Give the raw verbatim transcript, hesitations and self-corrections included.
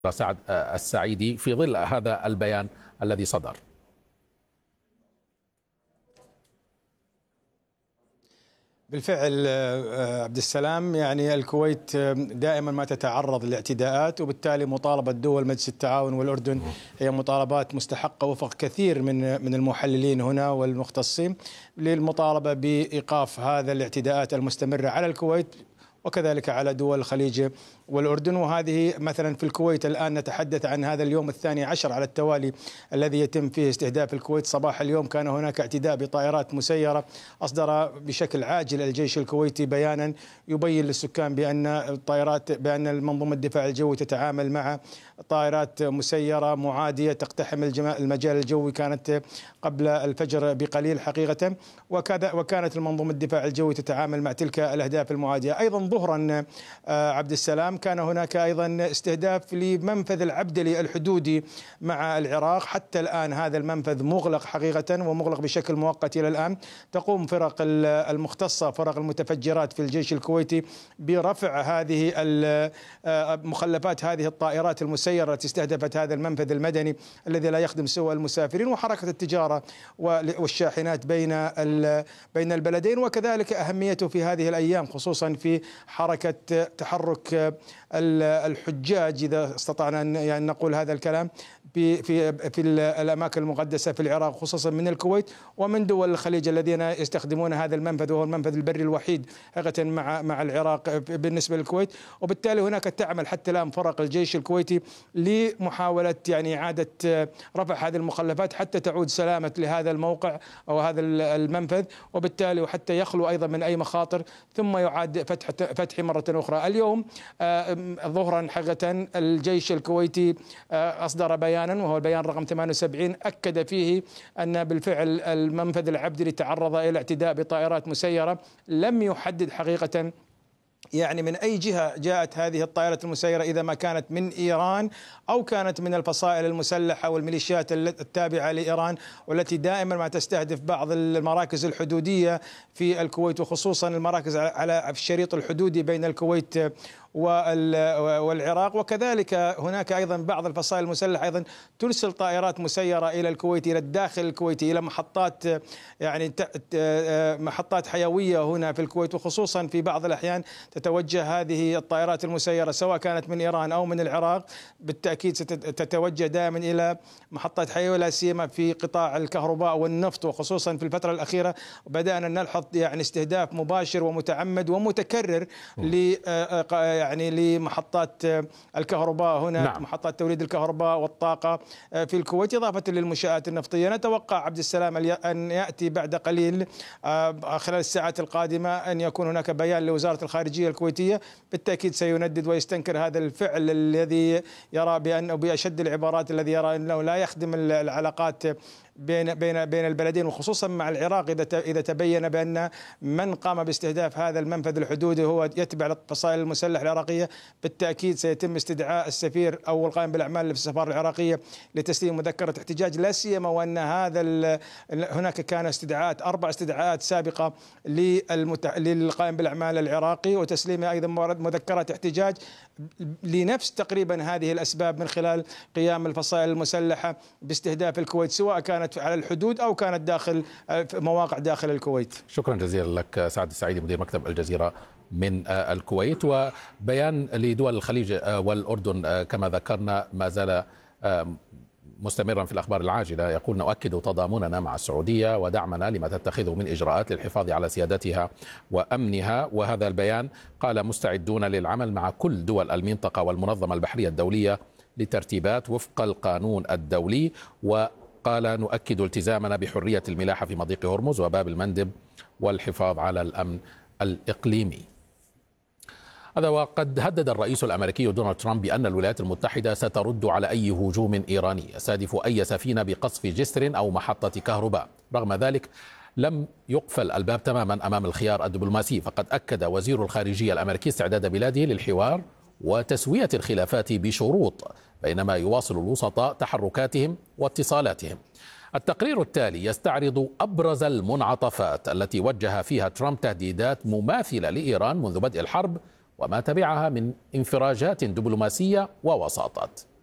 سعد السعيدي في ظل هذا البيان الذي صدر. بالفعل عبد السلام، يعني الكويت دائما ما تتعرض لاعتداءات، وبالتالي مطالبة دول مجلس التعاون والأردن هي مطالبات مستحقة وفق كثير من من المحللين هنا والمختصين للمطالبة بإيقاف هذا الاعتداءات المستمرة على الكويت وكذلك على دول الخليج والأردن. وهذه مثلا في الكويت الآن نتحدث عن هذا اليوم الثاني عشر على التوالي الذي يتم فيه استهداف الكويت. صباح اليوم كان هناك اعتداء بطائرات مسيرة، أصدر بشكل عاجل الجيش الكويتي بيانا يبين للسكان بأن الطائرات بأن المنظومة الدفاع الجوي تتعامل مع طائرات مسيرة معادية تقتحم المجال الجوي، كانت قبل الفجر بقليل حقيقة، وكذا وكانت المنظومة الدفاع الجوي تتعامل مع تلك الأهداف المعادية. أيضا ظهرا عبد السلام كان هناك أيضا استهداف لمنفذ العبدلي الحدودي مع العراق. حتى الآن هذا المنفذ مغلق حقيقة ومغلق بشكل مؤقت إلى الآن. تقوم فرق المختصة فرق المتفجرات في الجيش الكويتي برفع هذه مخلفات هذه الطائرات المسيرة التي استهدفت هذا المنفذ المدني الذي لا يخدم سوى المسافرين وحركة التجارة والشاحنات بين بين البلدين، وكذلك أهميته في هذه الأيام خصوصا في حركة تحرك الحجاج، إذا استطعنا أن يعني نقول هذا الكلام، في في في الأماكن المقدسة في العراق خصوصا من الكويت ومن دول الخليج الذين يستخدمون هذا المنفذ، وهو المنفذ البري الوحيد حقيقة مع مع العراق بالنسبة للكويت. وبالتالي هناك تعمل حتى الآن فرق الجيش الكويتي لمحاولة يعني إعادة رفع هذه المخلفات حتى تعود سلامة لهذا الموقع أو هذا المنفذ، وبالتالي وحتى يخلو أيضا من أي مخاطر، ثم يعاد فتح فتحه مرة أخرى. اليوم ظهرا حقيقة الجيش الكويتي أصدر بيانا، وهو البيان رقم ثمانية وسبعين، أكد فيه أن بالفعل المنفذ العبدلي تعرض إلى اعتداء بطائرات مسيرة. لم يحدد حقيقة يعني من أي جهة جاءت هذه الطائرات المسيرة، إذا ما كانت من إيران أو كانت من الفصائل المسلحة والميليشيات التابعة لإيران، والتي دائما ما تستهدف بعض المراكز الحدودية في الكويت، وخصوصا المراكز على الشريط الحدودي بين الكويت والعراق. وكذلك هناك أيضا بعض الفصائل المسلحة أيضا ترسل طائرات مسيرة إلى الكويت، إلى الداخل الكويتي، إلى محطات يعني محطات حيوية هنا في الكويت، وخصوصا في بعض الأحيان تتوجه هذه الطائرات المسيرة سواء كانت من إيران أو من العراق، بالتأكيد ستتوجه دائما إلى محطات حيوية، لا سيما في قطاع الكهرباء والنفط. وخصوصا في الفترة الأخيرة بدأنا نلحظ يعني استهداف مباشر ومتعمد ومتكرر ل يعني لمحطات الكهرباء هنا، نعم. محطات توليد الكهرباء والطاقة في الكويت، إضافة للمنشآت النفطية. نتوقع عبد السلام أن يأتي بعد قليل خلال الساعات القادمة أن يكون هناك بيان لوزارة الخارجية الكويتية، بالتأكيد سيندد ويستنكر هذا الفعل الذي يرى بأنه بأشد العبارات الذي يرى أنه لا يخدم العلاقات بين بين بين البلدين، وخصوصا مع العراق اذا اذا تبين بان من قام باستهداف هذا المنفذ الحدودي هو يتبع الفصائل المسلحه العراقيه، بالتاكيد سيتم استدعاء السفير او القائم بالاعمال في السفاره العراقيه لتسليم مذكره احتجاج، لا سيما وان هذا هناك كان استدعاءات اربع استدعاءات سابقه للقائم بالاعمال العراقي وتسليم ايضا مذكرات احتجاج لنفس تقريبا هذه الاسباب، من خلال قيام الفصائل المسلحه باستهداف الكويت سواء كانت على الحدود أو كانت داخل مواقع داخل الكويت. شكرا جزيلا لك سعد السعيدي مدير مكتب الجزيرة من الكويت. وبيان لدول الخليج والأردن كما ذكرنا ما زال مستمرا في الأخبار العاجلة، يقول: نؤكد تضامننا مع السعودية ودعمنا لما تتخذه من إجراءات للحفاظ على سيادتها وأمنها. وهذا البيان قال: مستعدون للعمل مع كل دول المنطقة والمنظمة البحرية الدولية لترتيبات وفق القانون الدولي. و قال: نؤكد التزامنا بحرية الملاحة في مضيق هرمز وباب المندب والحفاظ على الأمن الإقليمي. هذا وقد هدد الرئيس الأمريكي دونالد ترامب بأن الولايات المتحدة سترد على أي هجوم إيراني يستهدف أي سفينة بقصف جسر أو محطة كهرباء. رغم ذلك لم يقفل الباب تماما أمام الخيار الدبلوماسي، فقد أكد وزير الخارجية الأمريكي استعداد بلاده للحوار وتسوية الخلافات بشروط، بينما يواصل الوسطاء تحركاتهم واتصالاتهم. التقرير التالي يستعرض أبرز المنعطفات التي وجه فيها ترامب تهديدات مماثلة لإيران منذ بدء الحرب، وما تبعها من انفراجات دبلوماسية ووساطات.